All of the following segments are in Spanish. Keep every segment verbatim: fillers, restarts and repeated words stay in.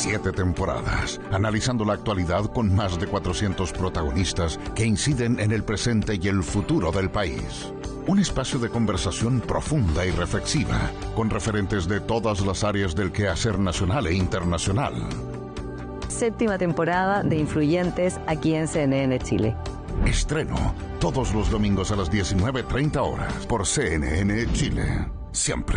Siete temporadas, analizando la actualidad con más de cuatrocientos protagonistas que inciden en el presente y el futuro del país. Un espacio de conversación profunda y reflexiva, con referentes de todas las áreas del quehacer nacional e internacional. Séptima temporada de Influyentes aquí en C N N Chile. Estreno todos los domingos a las diecinueve treinta horas por C N N Chile. Siempre.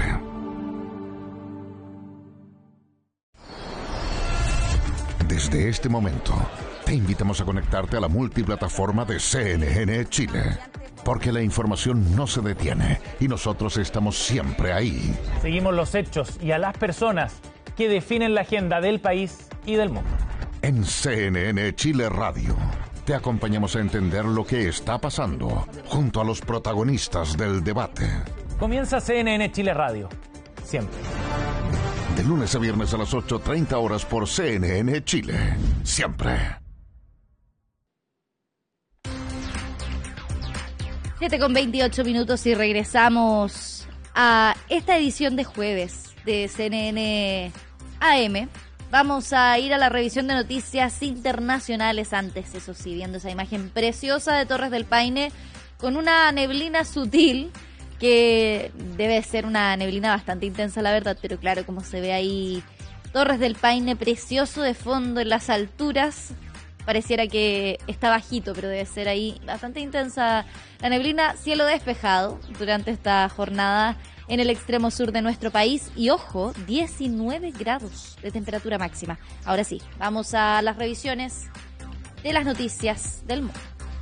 Desde este momento, te invitamos a conectarte a la multiplataforma de C N N Chile, porque la información no se detiene y nosotros estamos siempre ahí. Seguimos los hechos y a las personas que definen la agenda del país y del mundo. En C N N Chile Radio, te acompañamos a entender lo que está pasando junto a los protagonistas del debate. Comienza C N N Chile Radio, siempre. De lunes a viernes a las ocho treinta horas por C N N Chile. Siempre. siete con veintiocho minutos y regresamos a esta edición de jueves de C N N A M. Vamos a ir a la revisión de noticias internacionales antes, eso sí, viendo esa imagen preciosa de Torres del Paine con una neblina sutil, que debe ser una neblina bastante intensa, la verdad, pero claro, como se ve ahí Torres del Paine precioso de fondo en las alturas, pareciera que está bajito, pero debe ser ahí bastante intensa la neblina. Cielo despejado durante esta jornada en el extremo sur de nuestro país y, ojo, diecinueve grados de temperatura máxima. Ahora sí, vamos a las revisiones de las noticias del mundo.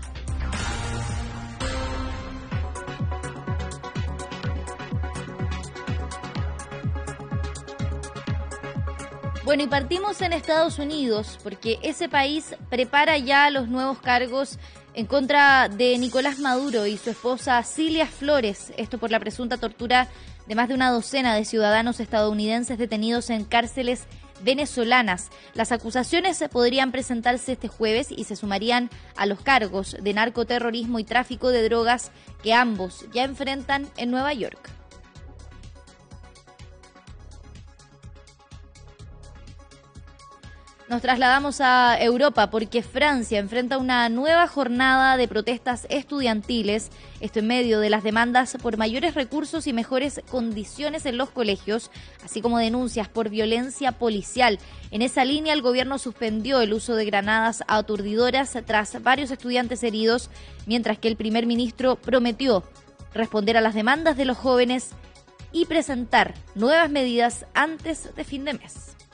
Bueno, y partimos en Estados Unidos, porque ese país prepara ya los nuevos cargos en contra de Nicolás Maduro y su esposa Cilia Flores, esto por la presunta tortura de más de una docena de ciudadanos estadounidenses detenidos en cárceles venezolanas. Las acusaciones podrían presentarse este jueves y se sumarían a los cargos de narcoterrorismo y tráfico de drogas que ambos ya enfrentan en Nueva York. Nos trasladamos a Europa porque Francia enfrenta una nueva jornada de protestas estudiantiles, esto en medio de las demandas por mayores recursos y mejores condiciones en los colegios, así como denuncias por violencia policial. En esa línea, el gobierno suspendió el uso de granadas aturdidoras tras varios estudiantes heridos, mientras que el primer ministro prometió responder a las demandas de los jóvenes y presentar nuevas medidas antes de fin de mes.